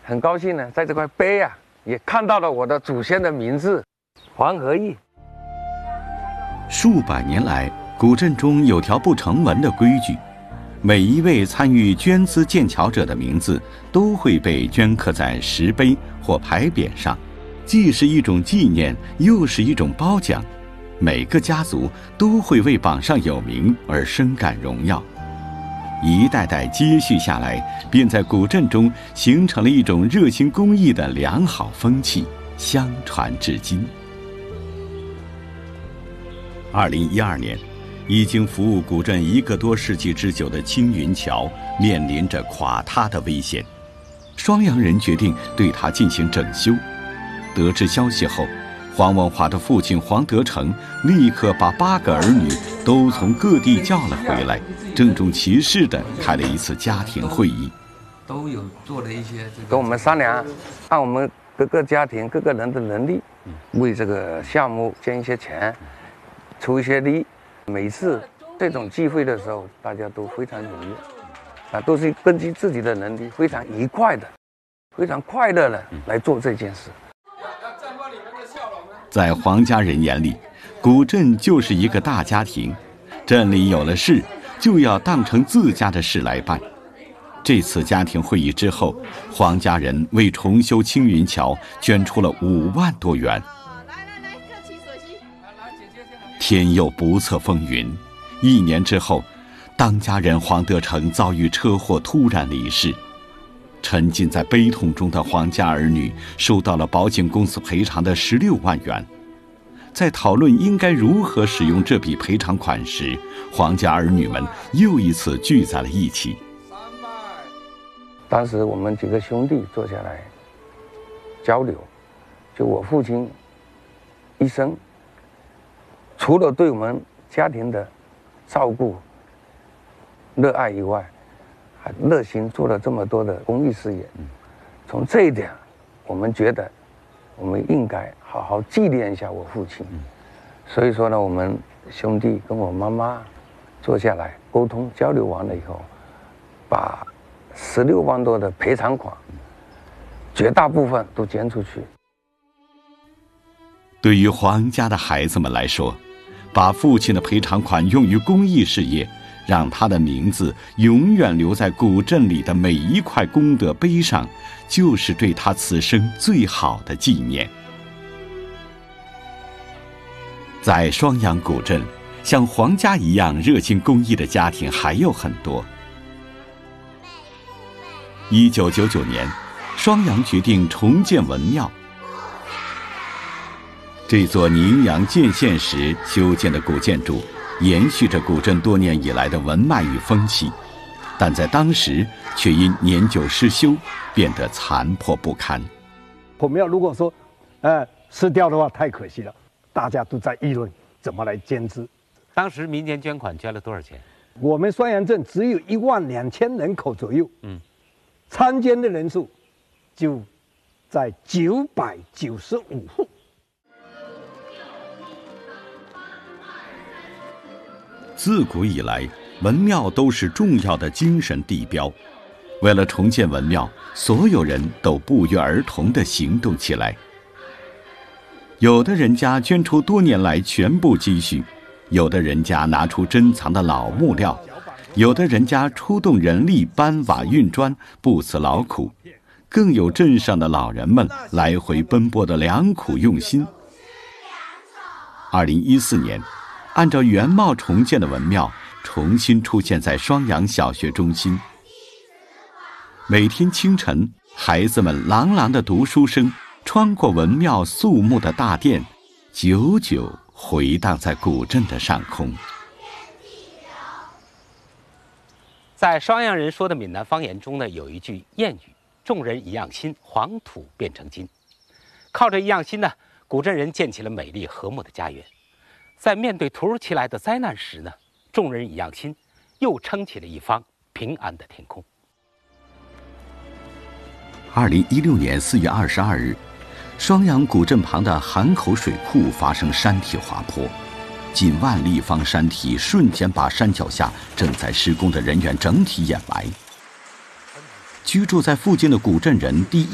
很高兴呢，在这块碑啊，也看到了我的祖先的名字黄和义。 数百年来，古镇中有条不成文的规矩，每一位参与捐资建桥者的名字都会被镌刻在石碑或牌匾上，既是一种纪念，又是一种褒奖。每个家族都会为榜上有名而深感荣耀。一代代接续下来，便在古镇中形成了一种热心公益的良好风气，相传至今。2012年，已经服务古镇1个多世纪之久的青云桥面临着垮塌的危险，双阳人决定对它进行整修。得知消息后，黄文华的父亲黄德成立刻把8个儿女都从各地叫了回来，郑重其事地开了一次家庭会议， 都有做了一些跟我们商量，按我们各个家庭各个人的能力，为这个项目捐一些钱，出一些力。每次这种聚会的时候，大家都非常踊跃，啊，都是根据自己的能力，非常愉快的、非常快乐的来做这件事。 在黄家人眼里，古镇就是一个大家庭，镇里有了事，就要当成自家的事来办。这次家庭会议之后，黄家人为重修青云桥捐出了5万多元。天有不测风云，1年之后，当家人黄德成遭遇车祸突然离世。沉浸在悲痛中的黄家儿女收到了保险公司赔偿的16万元。在讨论应该如何使用这笔赔偿款时，黄家儿女们又一次聚在了一起。 当时我们几个兄弟坐下来交流，就我父亲一生除了对我们家庭的照顾、热爱以外，还热心做了这么多的公益事业。从这一点，我们觉得我们应该好好纪念一下我父亲。所以说呢，我们兄弟跟我妈妈坐下来沟通交流完了以后，把16万多的赔偿款，绝大部分都捐出去。 对于黄家的孩子们来说，把父亲的赔偿款用于公益事业，让他的名字永远留在古镇里的每一块功德碑上，就是对他此生最好的纪念。在双阳古镇，像黄家一样热心公益的家庭还有很多。1999年，双阳决定重建文庙。这座宁阳建县时修建的古建筑，延续着古镇多年以来的文脉与风气，但在当时却因年久失修，变得残破不堪。 我们要如果说，失掉的话，太可惜了。大家都在议论怎么来捐资。 当时民间捐款捐了多少钱？ 我们双阳镇只有12000人口左右，参捐的人数就在995户。 自古以来，文庙都是重要的精神地标。为了重建文庙，所有人都不约而同地行动起来。有的人家捐出多年来全部积蓄，有的人家拿出珍藏的老木料，有的人家出动人力搬瓦运砖，不辞劳苦，更有镇上的老人们来回奔波的良苦用心。2014年，按照原貌重建的文庙重新出现在双阳小学中心。每天清晨，孩子们朗朗的读书声穿过文庙肃穆的大殿，久久回荡在古镇的上空。 在双阳人说的闽南方言中呢，有一句谚语：众人一样心，黄土变成金。靠着一样心呢，古镇人建起了美丽和睦的家园。在面对突如其来的灾难时呢，众人一样心，又撑起了一方平安的天空。 2016年4月22日，双阳古镇旁的韩口水库发生山体滑坡，近万立方山体瞬间把山脚下正在施工的人员整体掩埋。居住在附近的古镇人第